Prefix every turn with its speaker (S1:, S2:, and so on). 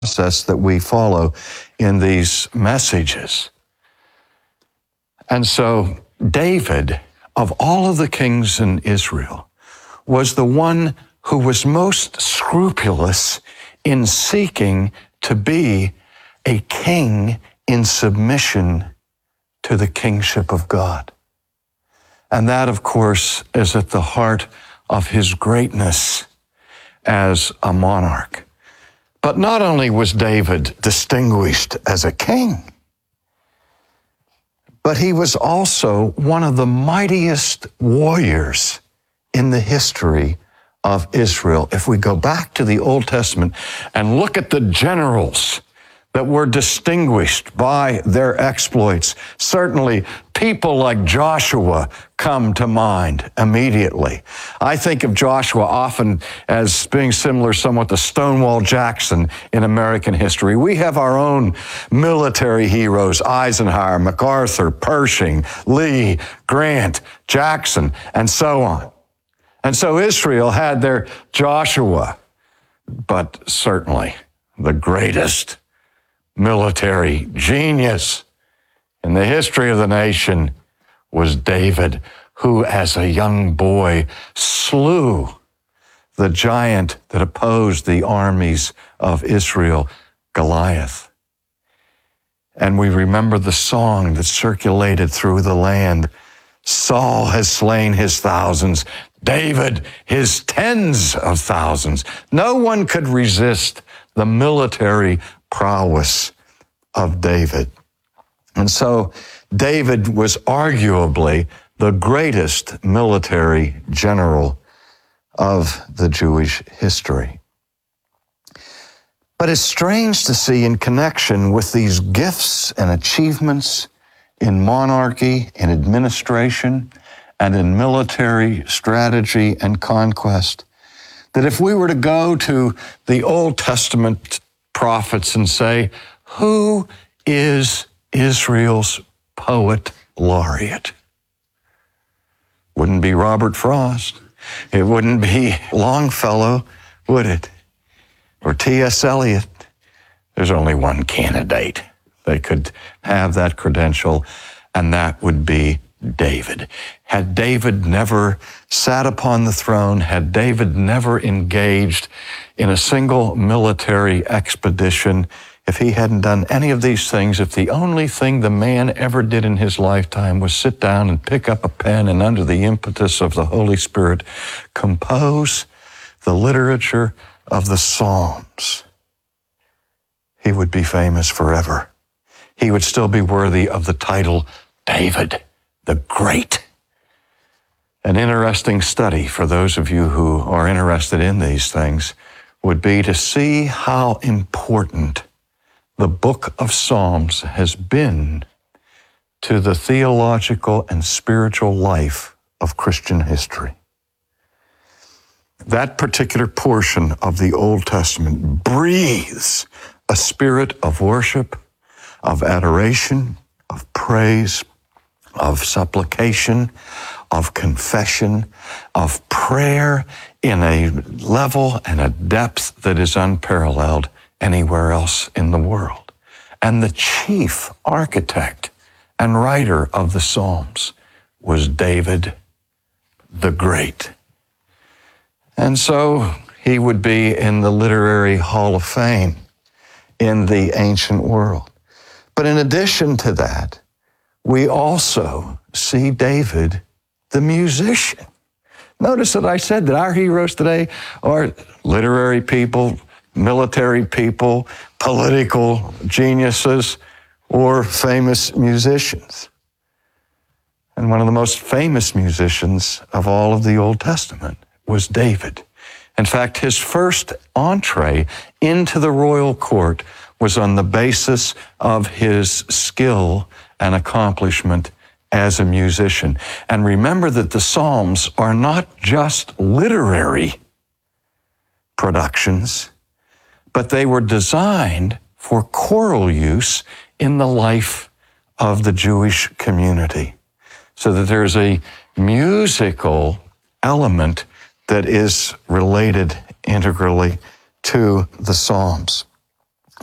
S1: process that we follow in these messages. And so David, of all of the kings in Israel, was the one who was most scrupulous in seeking to be a king in submission to the kingship of God. And that, of course, is at the heart of his greatness as a monarch. But not only was David distinguished as a king, but he was also one of the mightiest warriors in the history of Israel. If we go back to the Old Testament and look at the generals that were distinguished by their exploits, certainly people like Joshua come to mind immediately. I think of Joshua often as being similar somewhat to Stonewall Jackson in American history. We have our own military heroes: Eisenhower, MacArthur, Pershing, Lee, Grant, Jackson, and so on. And so Israel had their Joshua, but certainly the greatest military genius in the history of the nation was David, who as a young boy slew the giant that opposed the armies of Israel, Goliath. And we remember the song that circulated through the land: Saul has slain his thousands, David his tens of thousands. No one could resist the military prowess of David. And so David was arguably the greatest military general of the Jewish history. But it's strange to see, in connection with these gifts and achievements in monarchy, in administration, and in military strategy and conquest, that if we were to go to the Old Testament prophets and say, who is Israel's poet laureate? Wouldn't be Robert Frost. It wouldn't be Longfellow, would it? Or T.S. Eliot. There's only one candidate that could have that credential, and that would be David. Had David never sat upon the throne, had David never engaged in a single military expedition, if he hadn't done any of these things, if the only thing the man ever did in his lifetime was sit down and pick up a pen and, under the impetus of the Holy Spirit, compose the literature of the Psalms, he would be famous forever. He would still be worthy of the title David the Great. An interesting study for those of you who are interested in these things would be to see how important the book of Psalms has been to the theological and spiritual life of Christian history. That particular portion of the Old Testament breathes a spirit of worship, of adoration, of praise, of supplication, of confession, of prayer in a level and a depth that is unparalleled anywhere else in the world. And the chief architect and writer of the Psalms was David the Great. And so he would be in the literary Hall of Fame in the ancient world. But in addition to that, we also see David the musician. Notice that I said that our heroes today are literary people, military people, political geniuses, or famous musicians. And one of the most famous musicians of all of the Old Testament was David. In fact, his first entree into the royal court was on the basis of his skill and accomplishment as a musician. And remember that the Psalms are not just literary productions, but they were designed for choral use in the life of the Jewish community, so that there's a musical element that is related integrally to the Psalms.